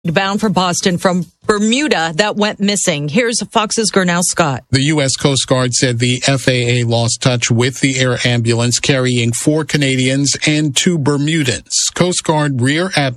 bound for Boston from Bermuda that went missing. Here's Fox's Gurnell Scott. The U.S. Coast Guard said the FAA lost touch with the air ambulance carrying 4 Canadians and 2 Bermudans. Coast Guard Rear Admiral